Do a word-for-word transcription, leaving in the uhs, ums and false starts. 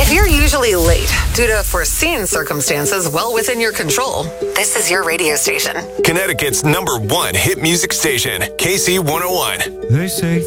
If you're usually late due to foreseen circumstances well within your control, this is your radio station. Connecticut's number one hit music station, K C one oh one. They say